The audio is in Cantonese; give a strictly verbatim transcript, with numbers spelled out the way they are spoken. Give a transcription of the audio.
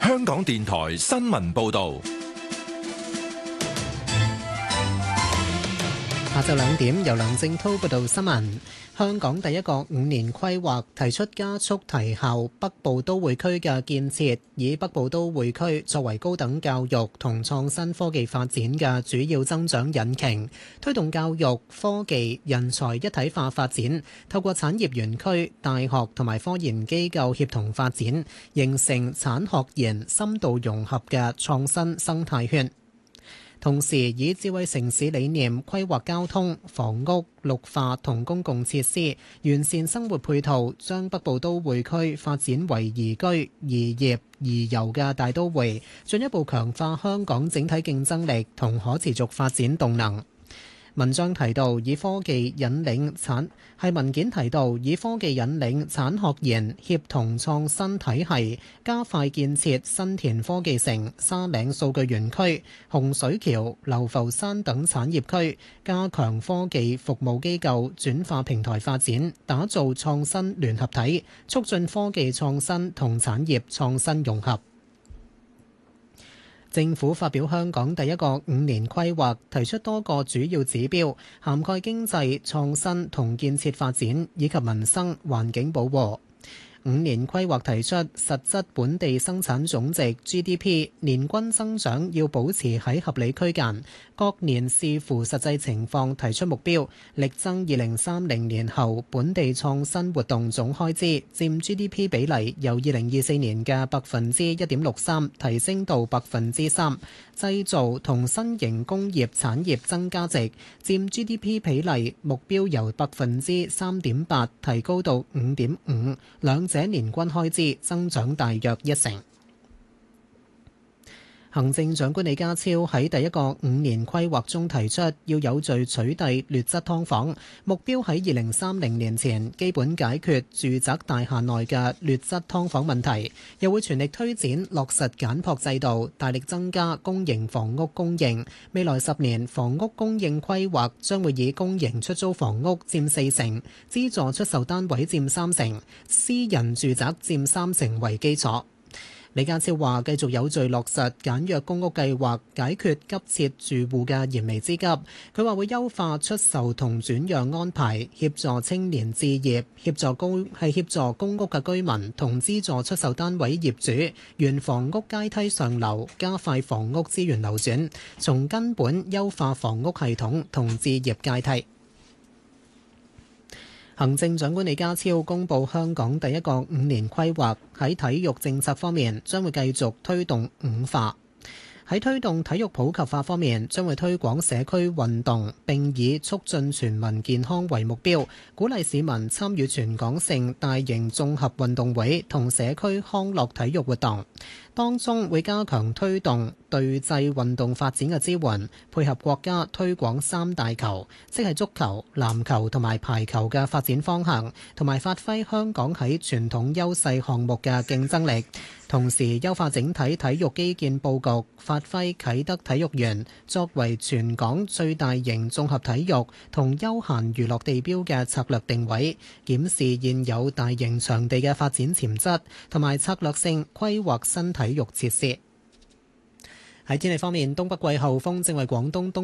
香港電台新聞報道。 下晝兩點，由梁正滔報道新聞。香港第一個五年規劃提出加速提效北部都會區嘅建設，以北部都會區作為高等教育同創新科技發展嘅主要增長引擎，推動教育、科技、人才一體化發展，透過產業園區、大學同埋科研機構協同發展，形成產學研深度融合嘅創新生態圈。同時以智慧城市理念規劃交通、房屋、綠化同公共設施，完善生活配套，將北部都會區發展為宜居、宜業、宜遊嘅大都會，進一步強化香港整體競爭力同可持續發展動能。文章提到，以科技引領產係文件提到，以科技引領產學研協同創新體系，加快建設新田科技城、沙嶺數據園區、洪水橋、流浮山等產業區，加強科技服務機構轉化平台發展，打造創新聯合體，促進科技創新同產業創新融合。政府發表香港第一個五年規劃，提出多個主要指標，涵蓋經濟、創新同建設發展，以及民生、環境保護。五年規劃提出實質本地生產總值 G D P 年均增長要保持喺合理區間，各年視乎實際情況提出目標，力爭二零三零年後本地創新活動總開支佔 G D P 比例由二零二四年嘅百分之一點六三提升到百分之三，製造同新型工業產業增加值佔 G D P 比例目標由百分之三點八提高到五點五，兩者年均開支增長大約一成。行政長官李家超喺第一個五年規劃中提出，要有序取締劣質劏房，目標喺二零三零年前基本解決住宅大廈內嘅劣質劏房問題，又會全力推展落實簡樸制度，大力增加公營房屋供應。未來十年房屋供應規劃將會以公營出租房屋佔四成，資助出售單位佔三成，私人住宅佔三成為基礎。李家超話：繼續有序落實簡約公屋計劃，解決急切住戶嘅燃眉之急。佢話會優化出售同轉讓安排，協助青年置業，協助公係協助公屋嘅居民同資助出售單位業主，原房屋階梯上流，加快房屋資源流轉，從根本優化房屋系統同置業階梯。行政長官李家超公布香港第一個五年規劃，喺體育政策方面將會繼續推動五化。喺推動體育普及化方面，將會推廣社區運動，並以促進全民健康為目標，鼓勵市民參與全港性大型綜合運動會同社區康樂體育活動。當中會加強推動隊際運動發展嘅支援，配合國家推廣三大球，即係足球、籃球同埋排球嘅發展方向，同埋發揮香港喺傳統優勢項目嘅競爭力。同時優化整體體育基建佈局，發揮啟德體育園作為全港最大型綜合體育同休閒娛樂地標嘅策略定位，檢視現有大型場地嘅發展潛質，同埋策略性規劃新體育設施。喺天氣方面，東北季候風正為廣東東